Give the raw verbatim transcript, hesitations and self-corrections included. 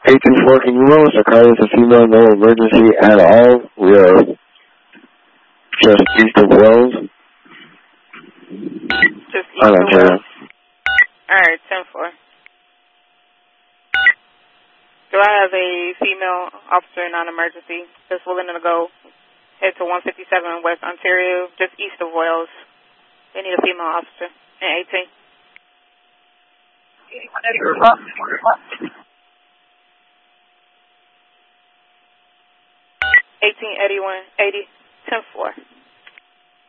eight two four, can you roll us a car with a female, no emergency at all? We are just east of Wells. Just east of Wells? Alright, ten four. Do I have a female officer non-emergency that's willing to go head to one fifty-seven West Ontario, just east of Wells? They need a female officer in eighteen. eighteen eighty-one eighty, ten four.